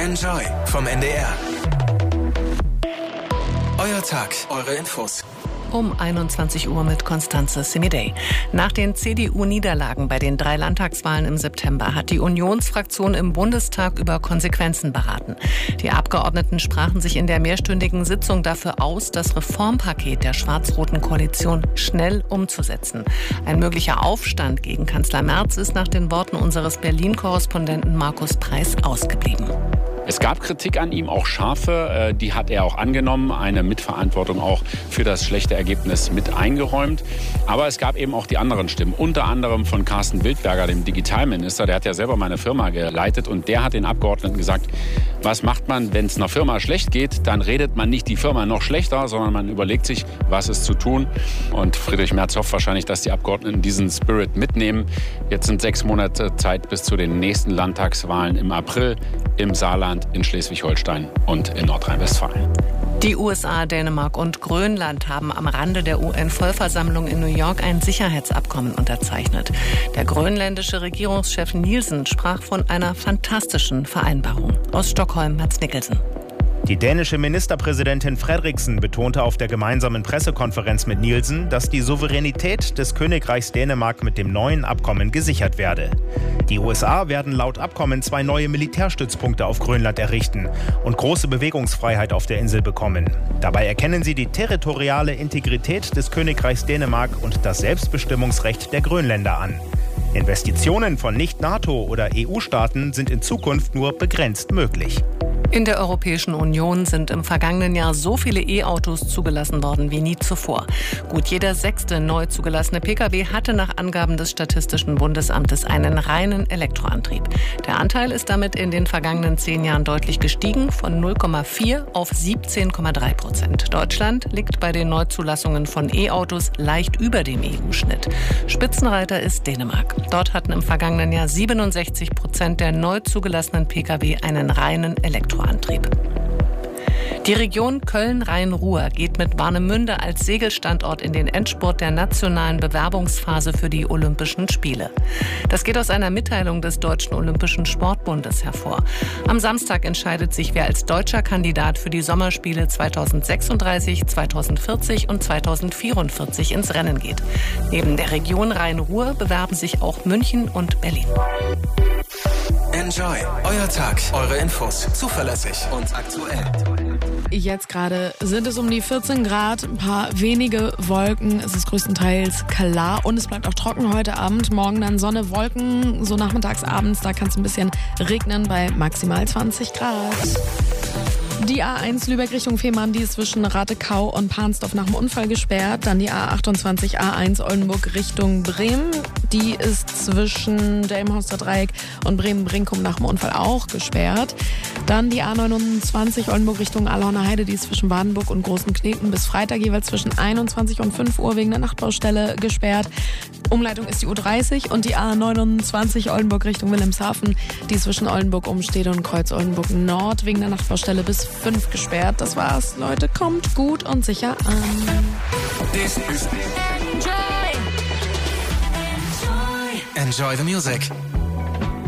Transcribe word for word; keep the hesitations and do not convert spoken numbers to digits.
Enjoy vom N D R. Euer Tag, eure Infos. Um einundzwanzig Uhr mit Constanze Semidey. Nach den C D U-Niederlagen bei den drei Landtagswahlen im September hat die Unionsfraktion im Bundestag über Konsequenzen beraten. Die Abgeordneten sprachen sich in der mehrstündigen Sitzung dafür aus, das Reformpaket der schwarz-roten Koalition schnell umzusetzen. Ein möglicher Aufstand gegen Kanzler Merz ist nach den Worten unseres Berlin-Korrespondenten Markus Preis ausgeblieben. Es gab Kritik an ihm, auch scharfe, die hat er auch angenommen, eine Mitverantwortung auch für das schlechte Ergebnis mit eingeräumt. Aber es gab eben auch die anderen Stimmen, unter anderem von Carsten Wildberger, dem Digitalminister, der hat ja selber meine Firma geleitet und der hat den Abgeordneten gesagt, was macht man, wenn es einer Firma schlecht geht, dann redet man nicht die Firma noch schlechter, sondern man überlegt sich, was ist zu tun. Und Friedrich Merz hofft wahrscheinlich, dass die Abgeordneten diesen Spirit mitnehmen. Jetzt sind sechs Monate Zeit bis zu den nächsten Landtagswahlen im April im Saarland, in Schleswig-Holstein und in Nordrhein-Westfalen. Die U S A, Dänemark und Grönland haben am Rande der U N-Vollversammlung in New York ein Sicherheitsabkommen unterzeichnet. Der grönländische Regierungschef Nielsen sprach von einer fantastischen Vereinbarung. Aus Stockholm, Mats Nicholson. Die dänische Ministerpräsidentin Frederiksen betonte auf der gemeinsamen Pressekonferenz mit Nielsen, dass die Souveränität des Königreichs Dänemark mit dem neuen Abkommen gesichert werde. Die U S A werden laut Abkommen zwei neue Militärstützpunkte auf Grönland errichten und große Bewegungsfreiheit auf der Insel bekommen. Dabei erkennen sie die territoriale Integrität des Königreichs Dänemark und das Selbstbestimmungsrecht der Grönländer an. Investitionen von Nicht-NATO- oder E U-Staaten sind in Zukunft nur begrenzt möglich. In der Europäischen Union sind im vergangenen Jahr so viele E-Autos zugelassen worden wie nie zuvor. Gut jeder sechste neu zugelassene Pkw hatte nach Angaben des Statistischen Bundesamtes einen reinen Elektroantrieb. Der Anteil ist damit in den vergangenen zehn Jahren deutlich gestiegen, von null Komma vier auf siebzehn Komma drei Prozent. Deutschland liegt bei den Neuzulassungen von E-Autos leicht über dem E U-Schnitt. Spitzenreiter ist Dänemark. Dort hatten im vergangenen Jahr siebenundsechzig Prozent der neu zugelassenen Pkw einen reinen Elektroantrieb. Antrieb. Die Region Köln-Rhein-Ruhr geht mit Warnemünde als Segelstandort in den Endspurt der nationalen Bewerbungsphase für die Olympischen Spiele. Das geht aus einer Mitteilung des Deutschen Olympischen Sportbundes hervor. Am Samstag entscheidet sich, wer als deutscher Kandidat für die Sommerspiele zweitausendsechsunddreißig, zweitausendvierzig und zweitausendvierundvierzig ins Rennen geht. Neben der Region Rhein-Ruhr bewerben sich auch München und Berlin. Enjoy. Euer Tag, eure Infos. Zuverlässig und aktuell. Jetzt gerade sind es um die vierzehn Grad, ein paar wenige Wolken. Es ist größtenteils klar und es bleibt auch trocken heute Abend. Morgen dann Sonne, Wolken, so nachmittags, abends, da kann es ein bisschen regnen bei maximal zwanzig Grad. Die A eins Lübeck Richtung Fehmarn, die ist zwischen Ratekau und Pansdorf nach dem Unfall gesperrt. Dann die A achtundzwanzig A eins Oldenburg Richtung Bremen. Die ist zwischen Delmenhorster Dreieck und Bremen-Brinkum nach dem Unfall auch gesperrt. Dann die A neunundzwanzig Oldenburg Richtung Alhorner Heide, die ist zwischen Wadenburg und Großen Kneten bis Freitag jeweils zwischen einundzwanzig und fünf Uhr wegen der Nachtbaustelle gesperrt. Umleitung ist die U dreißig und die A neunundzwanzig Oldenburg Richtung Wilhelmshaven, die ist zwischen Oldenburg-Umstede und Kreuz-Oldenburg Nord wegen der Nachtbaustelle bis fünf gesperrt. Das war's, Leute. Kommt gut und sicher an. This is Enjoy. Enjoy the music.